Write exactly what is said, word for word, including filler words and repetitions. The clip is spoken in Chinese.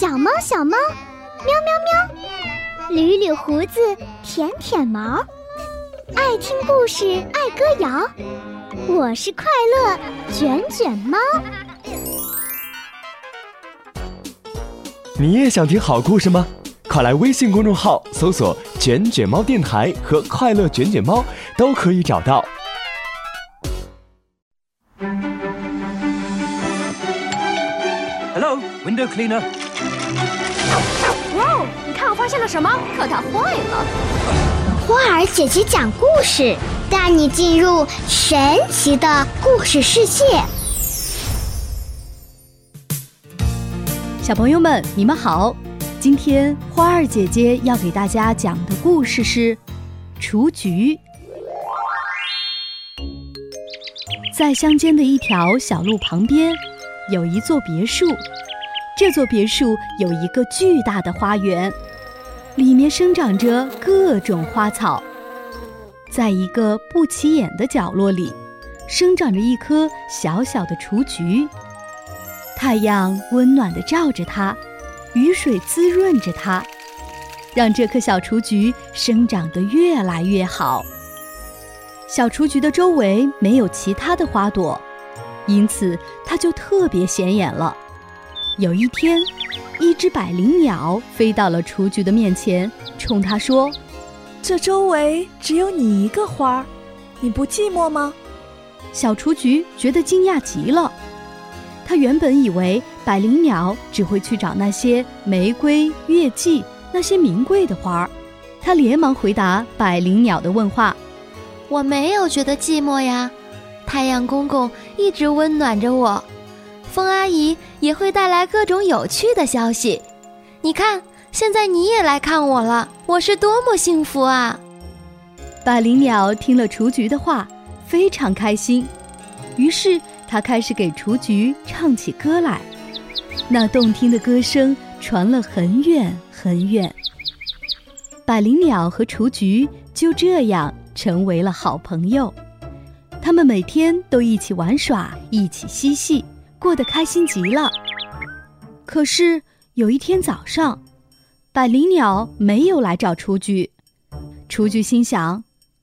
小猫小猫，喵喵喵，捋捋胡子，舔舔毛，爱听故事，爱歌谣，我是快乐卷卷猫。 你也想听好故事吗？快来微信公众号搜索卷卷猫电台和快乐卷卷猫，都可以找到。 Hello, window cleaner. 哇，你看我发现了什么？可它坏了。 花儿姐姐讲故事，带你进入神奇的故事世界。 小朋友们，你们好！今天花儿姐姐要给大家讲的故事是雏菊。在乡间的一条小路旁边，有一座别墅。这座别墅有一个巨大的花园，里面生长着各种花草。在一个不起眼的角落里，生长着一棵小小的雏菊。太阳温暖地照着它，雨水滋润着它，让这棵小雏菊生长得越来越好。小雏菊的周围没有其他的花朵，因此它就特别显眼了。有一天，一只百灵鸟飞到了雏菊的面前，冲它说： 这周围只有你一个花，你不寂寞吗？ 小雏菊觉得惊讶极了，它原本以为百灵鸟只会去找那些玫瑰、月季那些名贵的花儿，它连忙回答百灵鸟的问话： 我没有觉得寂寞呀，太阳公公一直温暖着我，风阿姨也会带来各种有趣的消息。你看，现在你也来看我了，我是多么幸福啊！ 百灵鸟听了雏菊的话，非常开心，于是它开始给雏菊唱起歌来。那动听的歌声传了很远很远。百灵鸟和雏菊就这样成为了好朋友，他们每天都一起玩耍，一起嬉戏，过得开心极了。可是有一天早上，百灵鸟没有来找雏菊。雏菊心想，